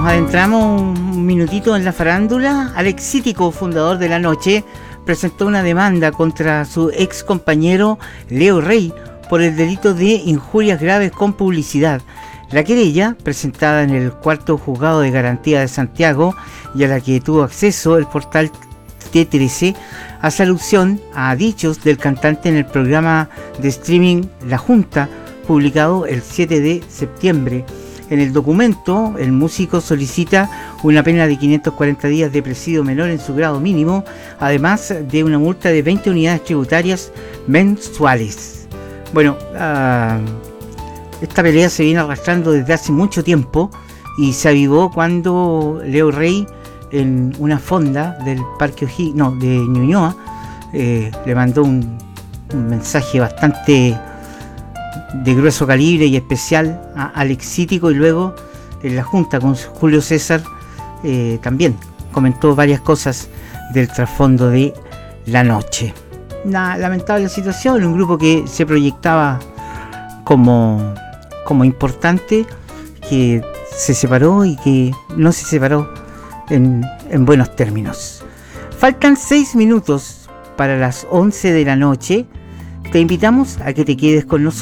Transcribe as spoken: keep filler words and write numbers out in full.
nos adentramos un minutito en la farándula. Alex Cítico, fundador de La Noche, presentó una demanda contra su ex compañero Leo Rey por el delito de injurias graves con publicidad. La querella, presentada en el cuarto juzgado de garantía de Santiago y a la que tuvo acceso el portal T trece, hace alusión a dichos del cantante en el programa de streaming La Junta, publicado el siete de septiembre. En el documento, el músico solicita una pena de quinientos cuarenta días de presidio menor en su grado mínimo, además de una multa de veinte unidades tributarias mensuales. Bueno, uh, esta pelea se viene arrastrando desde hace mucho tiempo y se avivó cuando Leo Rey, en una fonda del Parque O'Higgins, no, de Ñuñoa, eh, le mandó un, un mensaje bastante de grueso calibre y especial a Alex Cítico, y luego en la junta con Julio César eh, también comentó varias cosas del trasfondo de La Noche. Una lamentable situación, un grupo que se proyectaba como, como importante, que se separó y que no se separó en, en buenos términos. Faltan seis minutos para las once de la noche. Te invitamos a que te quedes con nosotros.